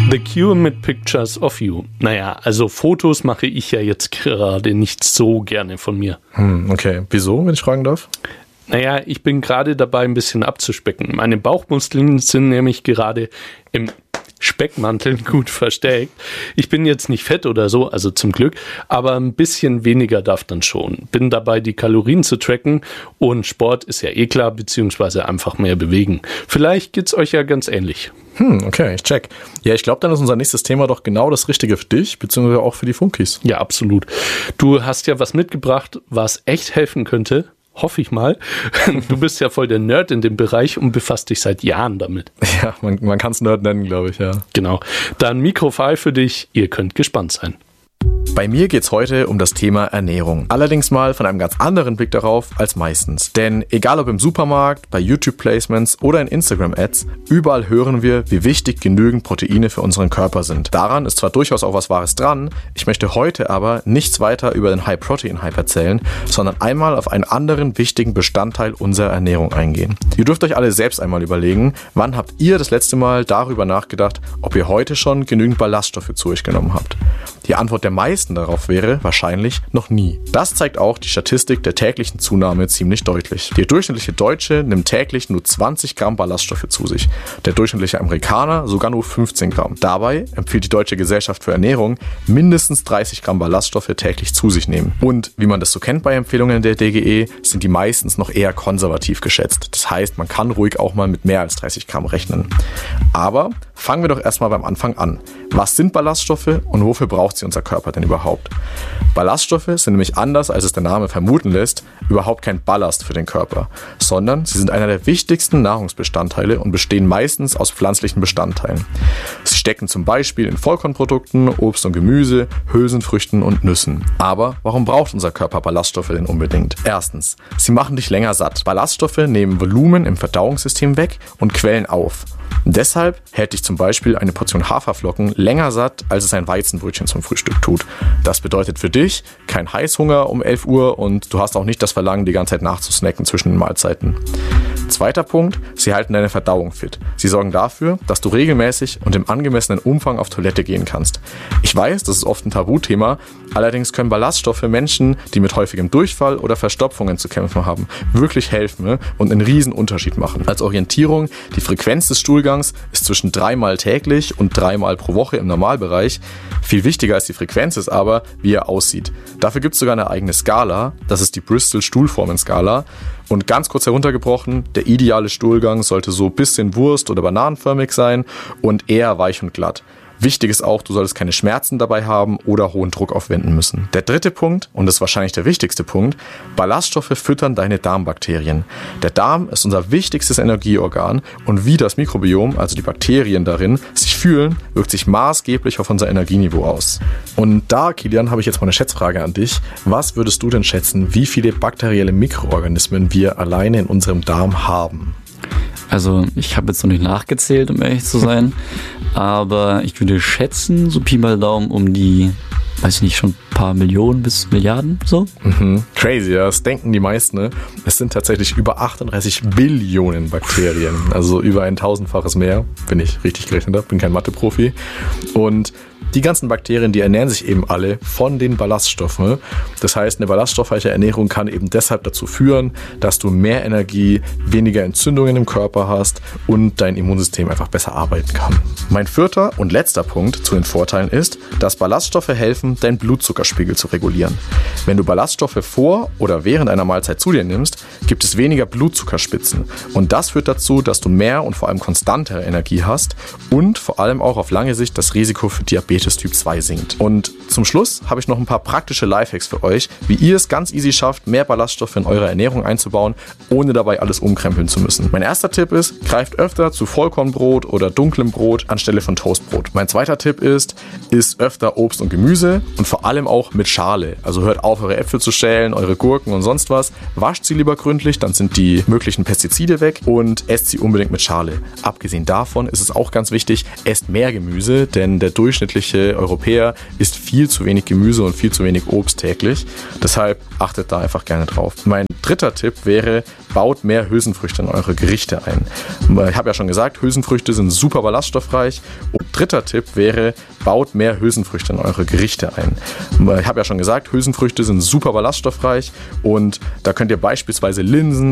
The Cure mit Pictures of You. Naja, also Fotos mache ich ja jetzt gerade nicht so gerne von mir. Okay, wieso, wenn ich fragen darf? Naja, ich bin gerade dabei, ein bisschen abzuspecken. Meine Bauchmuskeln sind nämlich gerade im Speckmantel gut versteckt. Ich bin jetzt nicht fett oder so, also zum Glück, aber ein bisschen weniger darf dann schon. Bin dabei, die Kalorien zu tracken und Sport ist ja eh klar, beziehungsweise einfach mehr bewegen. Vielleicht geht's euch ja ganz ähnlich. Okay, ich check. Ja, ich glaube, dann ist unser nächstes Thema doch genau das Richtige für dich, beziehungsweise auch für die Funkis. Ja, absolut. Du hast ja was mitgebracht, was echt helfen könnte. Hoffe ich mal. Du bist ja voll der Nerd in dem Bereich und befasst dich seit Jahren damit. Ja, man kann es Nerd nennen, glaube ich, ja. Genau. Dann Mikrofile für dich. Ihr könnt gespannt sein. Bei mir geht's heute um das Thema Ernährung. Allerdings mal von einem ganz anderen Blick darauf als meistens. Denn egal ob im Supermarkt, bei YouTube-Placements oder in Instagram-Ads, überall hören wir, wie wichtig genügend Proteine für unseren Körper sind. Daran ist zwar durchaus auch was Wahres dran, ich möchte heute aber nichts weiter über den High-Protein-Hype erzählen, sondern einmal auf einen anderen wichtigen Bestandteil unserer Ernährung eingehen. Ihr dürft euch alle selbst einmal überlegen, wann habt ihr das letzte Mal darüber nachgedacht, ob ihr heute schon genügend Ballaststoffe zu euch genommen habt? Die Antwort der meisten darauf wäre wahrscheinlich noch nie. Das zeigt auch die Statistik der täglichen Zunahme ziemlich deutlich. Der durchschnittliche Deutsche nimmt täglich nur 20 Gramm Ballaststoffe zu sich. Der durchschnittliche Amerikaner sogar nur 15 Gramm. Dabei empfiehlt die Deutsche Gesellschaft für Ernährung mindestens 30 Gramm Ballaststoffe täglich zu sich nehmen. Und wie man das so kennt bei Empfehlungen der DGE, sind die meistens noch eher konservativ geschätzt. Das heißt, man kann ruhig auch mal mit mehr als 30 Gramm rechnen. Aber fangen wir doch erstmal beim Anfang an. Was sind Ballaststoffe und wofür braucht sie unser Körper denn überhaupt? Ballaststoffe sind nämlich anders, als es der Name vermuten lässt, überhaupt kein Ballast für den Körper, sondern sie sind einer der wichtigsten Nahrungsbestandteile und bestehen meistens aus pflanzlichen Bestandteilen. Sie stecken zum Beispiel in Vollkornprodukten, Obst und Gemüse, Hülsenfrüchten und Nüssen. Aber warum braucht unser Körper Ballaststoffe denn unbedingt? Erstens, sie machen dich länger satt. Ballaststoffe nehmen Volumen im Verdauungssystem weg und quellen auf. Deshalb hält dich zum Beispiel eine Portion Haferflocken länger satt, als es ein Weizenbrötchen zum Frühstück tut. Das bedeutet für dich kein Heißhunger um 11 Uhr und du hast auch nicht das Verlangen, die ganze Zeit nachzusnacken zwischen den Mahlzeiten. Zweiter Punkt, sie halten deine Verdauung fit. Sie sorgen dafür, dass du regelmäßig und im angemessenen Umfang auf Toilette gehen kannst. Ich weiß, das ist oft ein Tabuthema, allerdings können Ballaststoffe Menschen, die mit häufigem Durchfall oder Verstopfungen zu kämpfen haben, wirklich helfen und einen riesen Unterschied machen. Als Orientierung, die Frequenz des Stuhlgangs ist zwischen 3-mal täglich und 3-mal pro Woche im Normalbereich. Viel wichtiger als die Frequenz ist aber, wie er aussieht. Dafür gibt es sogar eine eigene Skala, das ist die Bristol-Stuhlformen-Skala. Und ganz kurz heruntergebrochen, der ideale Stuhlgang sollte so ein bisschen wurst- oder bananenförmig sein und eher weich und glatt. Wichtig ist auch, du solltest keine Schmerzen dabei haben oder hohen Druck aufwenden müssen. Der dritte Punkt, und das ist wahrscheinlich der wichtigste Punkt, Ballaststoffe füttern deine Darmbakterien. Der Darm ist unser wichtigstes Energieorgan und wie das Mikrobiom, also die Bakterien darin, sich fühlen, wirkt sich maßgeblich auf unser Energieniveau aus. Und da, Kilian, habe ich jetzt mal eine Schätzfrage an dich. Was würdest du denn schätzen, wie viele bakterielle Mikroorganismen wir alleine in unserem Darm haben? Also ich habe jetzt noch nicht nachgezählt, um ehrlich zu sein, aber ich würde schätzen, so Pi mal Daumen um die, weiß ich nicht, schon ein paar Millionen bis Milliarden so. Crazy, ja, das denken die meisten. Ne? Es sind tatsächlich über 38 Billionen Bakterien, also über ein 1000-faches mehr, wenn ich richtig gerechnet habe, bin kein Mathe-Profi. Und die ganzen Bakterien, die ernähren sich eben alle von den Ballaststoffen. Das heißt, eine ballaststoffreiche Ernährung kann eben deshalb dazu führen, dass du mehr Energie, weniger Entzündungen im Körper hast und dein Immunsystem einfach besser arbeiten kann. Mein vierter und letzter Punkt zu den Vorteilen ist, dass Ballaststoffe helfen, deinen Blutzuckerspiegel zu regulieren. Wenn du Ballaststoffe vor oder während einer Mahlzeit zu dir nimmst, gibt es weniger Blutzuckerspitzen. Und das führt dazu, dass du mehr und vor allem konstantere Energie hast und vor allem auch auf lange Sicht das Risiko für Diabetes Typ 2 sinkt. Und zum Schluss habe ich noch ein paar praktische Lifehacks für euch, wie ihr es ganz easy schafft, mehr Ballaststoffe in eure Ernährung einzubauen, ohne dabei alles umkrempeln zu müssen. Mein erster Tipp ist, greift öfter zu Vollkornbrot oder dunklem Brot anstelle von Toastbrot. Mein zweiter Tipp ist, isst öfter Obst und Gemüse und vor allem auch mit Schale. Also hört auf, eure Äpfel zu schälen, eure Gurken und sonst was. Wascht sie lieber gründlich, dann sind die möglichen Pestizide weg und esst sie unbedingt mit Schale. Abgesehen davon ist es auch ganz wichtig, esst mehr Gemüse, denn der durchschnittliche durchschnittliche Europäer isst viel zu wenig Gemüse und viel zu wenig Obst täglich. Deshalb achtet da einfach gerne drauf. Mein dritter Tipp wäre, baut mehr Hülsenfrüchte in eure Gerichte ein. Ich habe ja schon gesagt, Hülsenfrüchte sind super ballaststoffreich. Und dritter Tipp wäre, baut mehr Hülsenfrüchte in eure Gerichte ein. Ich habe ja schon gesagt, Hülsenfrüchte sind super ballaststoffreich und da könnt ihr beispielsweise Linsen,